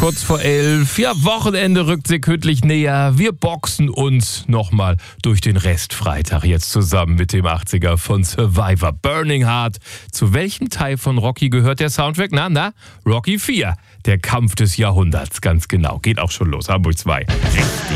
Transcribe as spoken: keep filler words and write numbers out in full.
Kurz vor elf, ja, Wochenende rückt sekündlich näher. Wir boxen uns nochmal durch den Restfreitag jetzt zusammen mit dem achtziger von Survivor. Burning Heart. Zu welchem Teil von Rocky gehört der Soundtrack? Na, na, Rocky vier. Der Kampf des Jahrhunderts, ganz genau. Geht auch schon los. Hamburg zwei. Richtig.